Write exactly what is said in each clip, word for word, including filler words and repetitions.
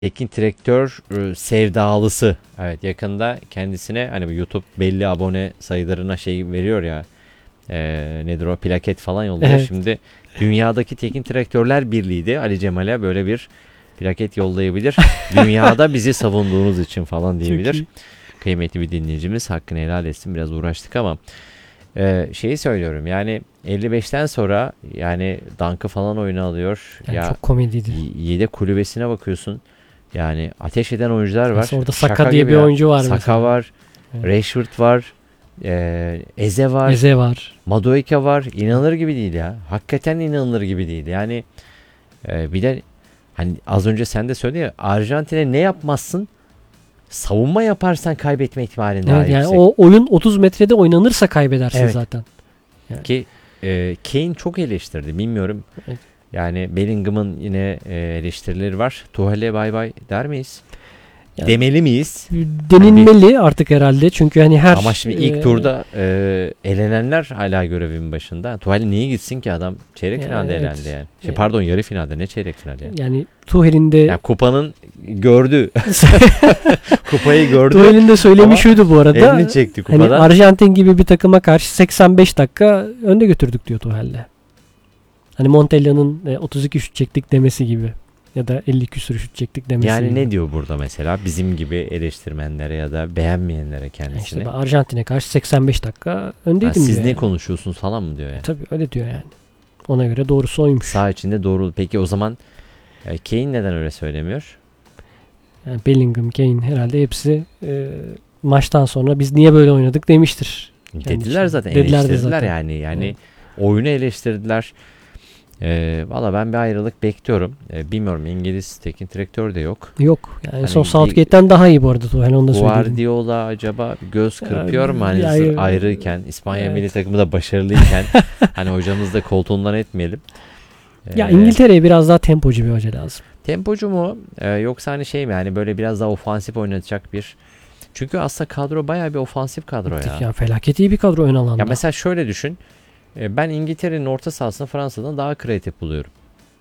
Teknik direktör e, sevdalısı. Evet, yakında kendisine hani bu YouTube belli abone sayılarına şey veriyor ya. E, nedir o, plaket falan yolluyor. Evet. Şimdi dünyadaki teknik direktörler birliği de Ali Cemal'e böyle bir plaket yollayabilir. Dünyada bizi savunduğunuz için falan diyebilir. Kıymetli bir dinleyicimiz, hakkını helal etsin. Biraz uğraştık ama e, şeyi söylüyorum yani elli beşten sonra yani Dunk'ı falan oyuna alıyor. Yani ya çok komediydi. y- yedek kulübesine bakıyorsun. Yani ateş eden oyuncular var. Mesela orada Şaka Saka diye gibi bir ya. oyuncu var Saka mesela. var. Evet. Rashford var. E, Eze var. Eze var. Madueke var. İnanılır gibi değil ya. Hakikaten inanılır gibi değil. Yani e, bir de hani az önce sen de söyledin ya, Arjantin'e ne yapmazsın? Savunma yaparsan kaybetme ihtimalin daha Evet, yani yüksek. o oyun otuz metrede oynanırsa kaybedersin Evet. zaten. Yani. Ki e, Kane çok eleştirdi. Bilmiyorum. Evet. Yani Bellingham'ın yine e, eleştirileri var. Tuhel'e bay bay der miyiz? Yani, Demeli miyiz? denilmeli artık herhalde. Çünkü hani her Ama şimdi ilk e, turda e, elenenler hala görevin başında. Tuval niye gitsin ki, adam çeyrek Ya, finalde evet. elendi yani. Şey, Ya. pardon, yarı finalde, ne çeyrek finalde yani. yani Tuhel'in de Yani kupanın gördü. Kupayı gördü. Tuhel'in de söylemi Ama şuydu bu arada. Elini çekti Hani kupadan. Arjantin gibi bir takıma karşı seksen beş dakika önde götürdük diyor Tuhel'le. Hani Montella'nın e, otuz iki şut çektik demesi gibi. Ya da elli küsur şut çektik demesi Yani gibi. ne diyor burada mesela bizim gibi eleştirmenlere ya da beğenmeyenlere kendisini? İşte ben Arjantin'e karşı seksen beş dakika öndeydim Ha, diyor. siz ne yani. konuşuyorsunuz falan mı diyor yani. Tabii öyle diyor yani. Ona göre doğrusu oymuş. Sağ içinde doğru. Peki o zaman e, Kane neden öyle söylemiyor? Yani Bellingham, Kane herhalde hepsi e, maçtan sonra biz niye böyle oynadık demiştir. Dediler zaten, Dediler de eleştirdiler zaten. yani. Yani Evet. oyunu eleştirdiler. Ee, Valla ben bir ayrılık bekliyorum. Ee, bilmiyorum, İngiliz teknik direktör de yok. Yok. Yani Hani son bir- Southgate'den daha iyi bu arada Tuchel, onu da söyleyeyim. Guardiola acaba göz kırpıyor Ya, mu? Hani ya, sırf ya, ayrıyken, İspanya evet. milli takımı da başarılıyken hani hocamız da koltuğundan etmeyelim. Ee, Ya İngiltere'ye biraz daha tempocu bir hoca lazım. Tempocu mu? Ee, yoksa hani şey mi? Yani böyle biraz daha ofansif oynatacak bir... Çünkü aslında kadro bayağı bir ofansif kadro ya. Ya felaket iyi bir kadro ön alanda. Ya mesela şöyle düşün. Ee, Ben İngiltere'nin orta sahasını Fransa'dan daha kreatif buluyorum.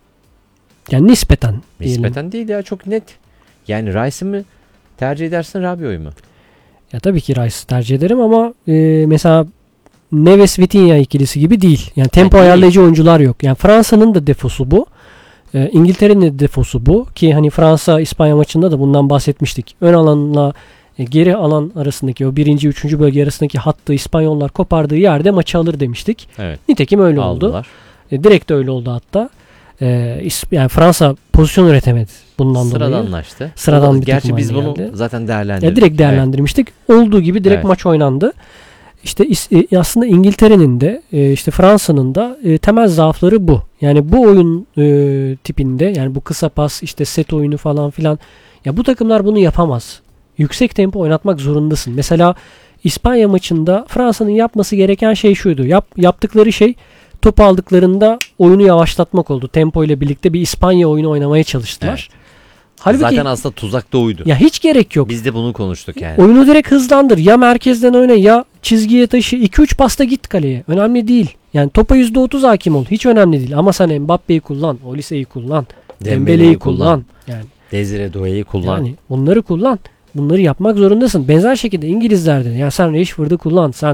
Yani nispeten diyelim. Nispeten değil ya, çok net. Yani Rice'ı mı tercih edersin, Rabiot'u mu? Ya tabii ki Rice'ı tercih ederim ama e, mesela Neves Vitinha ikilisi gibi değil. Yani tempo Ha, değil. ayarlayıcı oyuncular yok. Yani Fransa'nın da defosu bu. E, İngiltere'nin de defosu bu. Ki hani Fransa İspanya maçında da bundan bahsetmiştik. Ön alanla e, geri alan arasındaki o birinci, üçüncü bölge arasındaki hattı İspanyollar kopardığı yerde maçı alır demiştik. Evet. Nitekim öyle oldu. Aldılar. E, direkt öyle oldu hatta. E, İs- yani Fransa pozisyon üretemedi bundan dolayı. Sıradanlaştı. Sıradan O- bir Gerçi takım biz haline bunu geldi. zaten değerlendirdik. Ya direkt değerlendirmiştik. Olduğu gibi direkt Evet. maç oynandı. İşte is- e, aslında İngiltere'nin de e, işte Fransa'nın da e, temel zaafları bu. Yani bu oyun e, tipinde, yani bu kısa pas, işte set oyunu falan filan. Ya bu takımlar bunu yapamaz. Yüksek tempo oynatmak zorundasın. Mesela İspanya maçında Fransa'nın yapması gereken şey şuydu. Yap, yaptıkları şey top aldıklarında oyunu yavaşlatmak oldu. Tempo ile birlikte bir İspanya oyunu oynamaya çalıştılar. Evet. Halbuki Zaten aslında tuzak da oydu. ya hiç gerek yok. Biz de bunu konuştuk yani. Oyunu direkt hızlandır. Ya merkezden oyna ya çizgiye taşı. iki üç pasta git kaleye. Önemli değil. Yani topa yüzde otuz hakim ol. Hiç önemli değil. Ama sen Mbappe'yi kullan. Olise'yi kullan. Dembele'yi kullan. Yani, Desire Doué'yi kullan. yani bunları kullan. Bunları yapmak zorundasın. Benzer şekilde İngilizlerde. Yani sen Rashford'u kullan. Sen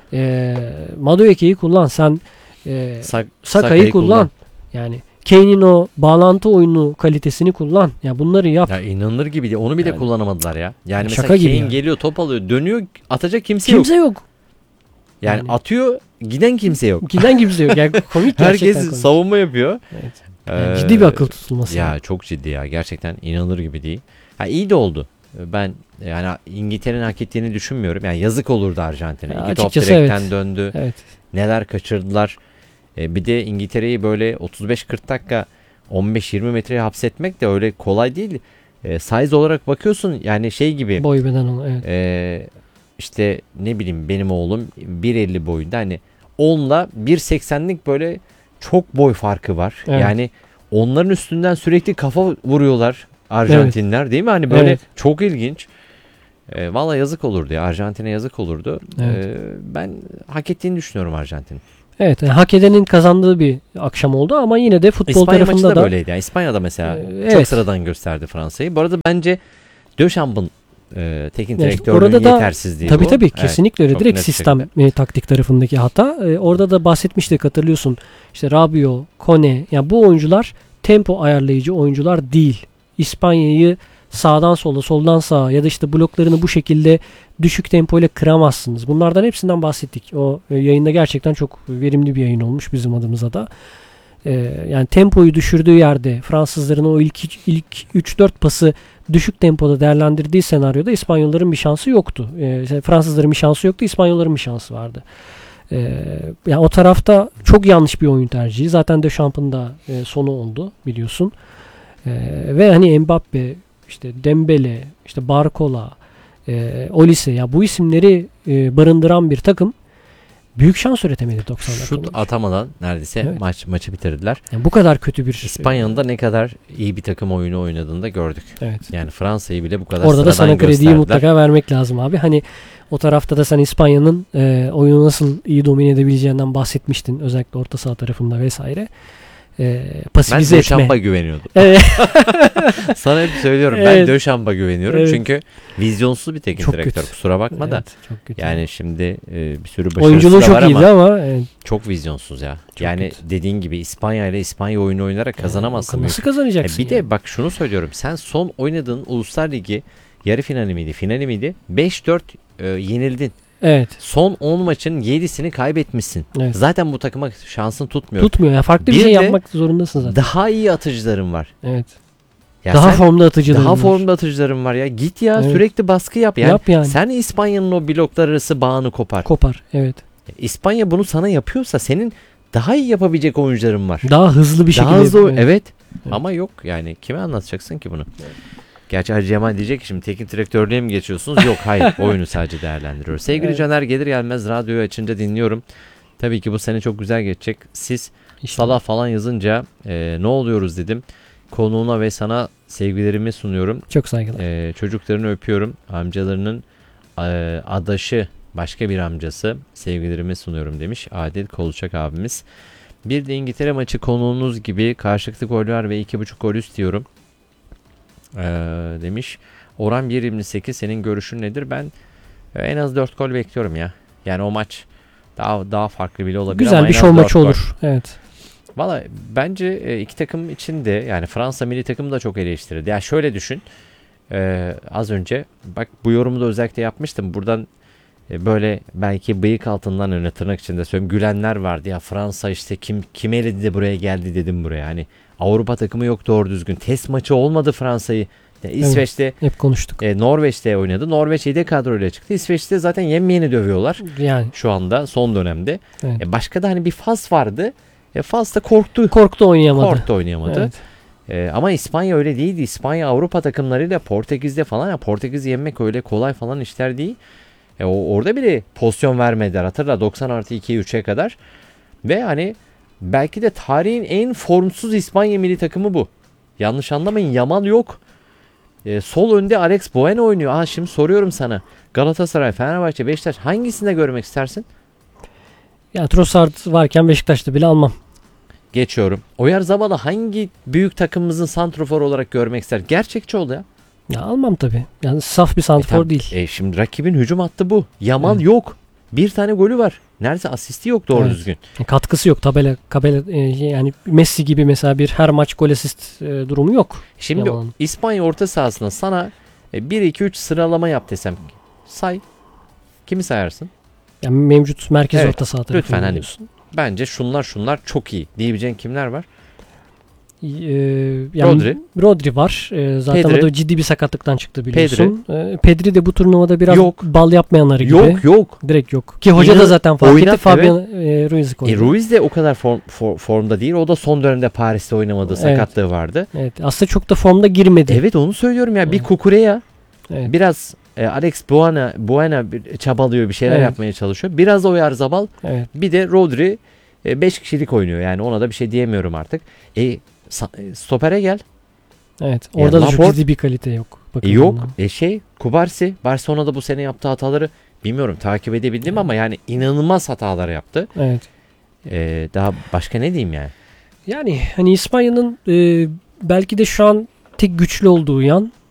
e, Madueke'yi kullan. Sen e, Sak- Saka'yı kullan. Yani Kane'in o bağlantı oyunu kalitesini kullan. Ya yani bunları yap. Ya inanılır gibi değil. Onu bile Yani. kullanamadılar ya. Yani mesela Şaka gibi Kane yani. geliyor, top alıyor, dönüyor, atacak kimse, yok. Kimse yok. Yani, Yani. atıyor, giden kimse yok. Giden kimse yok. Yani komik, gerçekten Herkes komik. savunma yapıyor. Evet. Ee, Yani ciddi bir akıl tutulması. Ya yani. çok ciddi ya. Gerçekten inanılır gibi değil. Ha, iyi de oldu. Ben yani İngiltere'nin hak ettiğini düşünmüyorum. Yani yazık olurdu Arjantin'e. Ya İki top açıkçası direkten evet. döndü. Evet. Neler kaçırdılar. E, bir de İngiltere'yi böyle otuz beş kırk dakika on beş yirmi metreye hapsetmek de öyle kolay değil. E, size olarak bakıyorsun yani şey gibi. Boy beden onu. Evet. E, işte ne bileyim, benim oğlum bir elli boyunda, hani onla bir seksenlik böyle çok boy farkı var. Evet. Yani onların üstünden sürekli kafa vuruyorlar Arjantinler, değil mi? Hani böyle Evet. çok ilginç. E, Valla yazık olurdu ya. Arjantin'e yazık olurdu. Evet. E, ben hak ettiğini düşünüyorum Arjantin. Evet, yani hak edenin kazandığı bir akşam oldu ama yine de futbol İspanya maçı tarafında da da böyleydi. Yani İspanya'da mesela Ee, çok evet. sıradan gösterdi Fransa'yı. Bu arada bence Dechamps'ın e, teknik Yani direktörlüğün orada da yetersizliği tabii bu. tabii Evet, kesinlikle öyle. çok Direkt net bir sistem şekilde. e, taktik tarafındaki hata. E, orada da bahsetmiştik, hatırlıyorsun. İşte Rabiot, Kone, yani bu oyuncular tempo ayarlayıcı oyuncular değil. İspanya'yı sağdan sola, soldan sağa ya da işte bloklarını bu şekilde düşük tempo ile kıramazsınız. Bunlardan hepsinden bahsettik. O e, yayında gerçekten çok verimli bir yayın olmuş bizim adımıza da. E, yani tempoyu düşürdüğü yerde Fransızların o ilk ilk üç dört pası düşük tempoda değerlendirdiği senaryoda İspanyolların bir şansı yoktu. E, Fransızların bir şansı yoktu, İspanyolların bir şansı vardı. E, yani o tarafta çok yanlış bir oyun tercihi. Zaten Deschamps'ın da e, sonu oldu biliyorsun. E, ve hani Mbappe, işte Dembele, işte Barcola, e, Olise, ya bu isimleri e, barındıran bir takım büyük şans üretemedi doksan Şut dakika. atamadan neredeyse Evet. maç maçı bitirdiler. Yani bu kadar kötü bir İspanya'nın da ne kadar iyi bir takım oyunu oynadığını da gördük. Evet. Yani Fransa'yı bile bu kadar Orada da sıradan sana krediyi gösterdiler. mutlaka vermek lazım abi. Hani o tarafta da sen İspanya'nın e, oyunu nasıl iyi domine edebileceğinden bahsetmiştin. Özellikle orta saha tarafında vesaire. E, Ben pasifize etme. Dechamps'a güveniyordum. Evet. Sana hep söylüyorum, ben Evet. Dechamps'a güveniyorum. Evet. Çünkü vizyonsuz bir teknik Çok direktör. kötü. Kusura bakma da. Evet, çok kötü. Yani şimdi e, bir sürü başarısı oyunculuğu da çok var iyiydi ama, ama evet, çok vizyonsuz ya. Çok yani kötü. dediğin gibi İspanya ile İspanya oyunu oynayarak kazanamazsın. nasıl E, kazanacaksın? bir de bak şunu söylüyorum. Sen son oynadığın Uluslar Ligi yarı finali miydi, finali miydi? beş dört e, yenildin. Evet. Son on maçın yedisini kaybetmişsin. Evet. Zaten bu takıma şansın tutmuyor. Tutmuyor. Ya farklı bir, Bir şey de yapmak zorundasın zaten. Daha iyi atıcıların var. Evet. Ya daha sen- formda atıcıların Daha var. formda atıcıların var ya. Git ya, Evet. sürekli baskı yap. Yani, Yap yani. Sen İspanya'nın o bloklar arası bağını kopar. Kopar. Evet. İspanya bunu sana yapıyorsa senin daha iyi yapabilecek oyuncuların var. Daha hızlı bir şekilde. Daha hızlı oy- evet. evet. Evet. Ama yok yani kime anlatacaksın ki bunu? Gerçi Hacı Cemal diyecek ki şimdi teknik direktörlüğe mi geçiyorsunuz? Yok, hayır, oyunu sadece değerlendiriyoruz. Sevgili Evet. Caner, gelir gelmez radyoyu açınca dinliyorum. Tabii ki bu sene çok güzel geçecek. Siz İşte. Salah falan yazınca e, ne oluyoruz dedim. Konuğuna ve sana sevgilerimi sunuyorum. Çok saygılar. E, çocuklarını öpüyorum. Amcalarının e, adaşı, başka bir amcası, sevgilerimi sunuyorum demiş Adil Koluçak abimiz. Bir de İngiltere maçı konuğunuz gibi karşılıklı goller ve iki buçuk gol istiyorum e, demiş. Oran bir yirmi sekiz, senin görüşün nedir? Ben e, en az dört gol bekliyorum ya. Yani o maç daha daha farklı bile olabilir ama Güzel bir en az şov dört maçı gol. olur. Evet. Valla bence e, iki takım için de, yani Fransa milli takımı da çok eleştirildi. Ya şöyle düşün. e, az önce bak bu yorumu da özellikle yapmıştım. Buradan e, böyle belki bıyık altından öne tırnak içinde söyleyeyim. Gülenler vardı ya, Fransa işte kim kim eledi de buraya geldi dedim buraya. Hani Avrupa takımı yok doğru düzgün. Test maçı olmadı Fransa'yı. Yani İsveç'te Hep konuştuk. e, Norveç'te oynadı. Norveç yedek kadroyla çıktı. İsveç'te zaten yenmeyeni dövüyorlar Yani. şu anda son dönemde. Evet. E, başka da hani bir Fas vardı. E, Fas da korktu. Korktu, oynayamadı. Korktu, oynayamadı. Evet. Ee, ama İspanya öyle değildi. İspanya Avrupa takımlarıyla Portekiz'de falan, ya Portekiz'i yenmek öyle kolay falan işler değil. E, o, orada bile pozisyon vermediler. Hatırla, doksan artı ikiye üçe kadar. Ve hani belki de tarihin en formsuz İspanya milli takımı bu. Yanlış anlamayın, Yamal yok. E, sol önde Alex Bueno oynuyor. Aa, şimdi soruyorum sana. Galatasaray, Fenerbahçe, Beşiktaş hangisinde görmek istersin? Ya Trossard varken Beşiktaş'ta bile almam. Geçiyorum. Oyarzabal'ı hangi büyük takımımızın santrofor olarak görmek ister? Gerçekçi ol ya. Ya almam tabii. Yani saf bir E santrfor tamam. değil. E şimdi rakibin hücum hattı bu. Yamal Evet. yok. Bir tane golü var. Neredeyse asisti yok doğru Evet. düzgün. Yani katkısı yok. Tabela, kabela, e, yani Messi gibi mesela bir her maç gol asist e, durumu yok. Şimdi Yamal'ın. İspanya orta sahasına sana e, bir iki üç sıralama yap desem. Say. Kimi sayarsın? Yani mevcut merkez Evet, orta saha tarafını lütfen hani. diyorsun. Bence şunlar şunlar çok iyi diyebileceğin kimler var? Ee, yani Rodri. Rodri var. Ee, zaten Pedri. o da ciddi bir sakatlıktan çıktı biliyorsun. Pedri, Pedri de bu turnuvada biraz Yok. bal yapmayanları gibi. Yok yok. Direkt yok. Ki hoca İnan- da zaten fark oynat- etti. Fabian e, Ruiz'i koydu. E, Ruiz de o kadar form, for- formda değil. O da son dönemde Paris'te oynamadı. Evet. Sakatlığı vardı. Evet. Aslında çok da formda girmedi. Evet, onu söylüyorum ya. Bir Evet. Kukureya. Evet. Biraz e, Alex Buena, Buena bir çabalıyor, bir şeyler Evet. yapmaya çalışıyor. Biraz Oyarzabal, Evet. bir de Rodri beş kişilik oynuyor. Yani ona da bir şey diyemiyorum artık. E, sa- e, stopere gel. Evet. Yani Orada da çok Laporte- ciddi bir kalite yok. E, Bakın yok. ona. E, şey Kubarsi, Barcelona'da bu sene yaptığı hataları bilmiyorum takip edebildim ama yani inanılmaz hatalar yaptı. Evet. Ee, daha başka ne diyeyim yani? Yani hani İspanya'nın e, belki de şu an tek güçlü olduğu yan